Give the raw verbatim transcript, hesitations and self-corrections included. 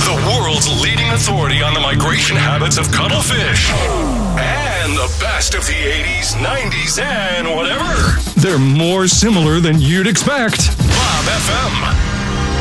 the world's leading authority on the migration habits of cuttlefish. And the best of the eighties, nineties, and whatever. They're more similar than you'd expect. Bob F M.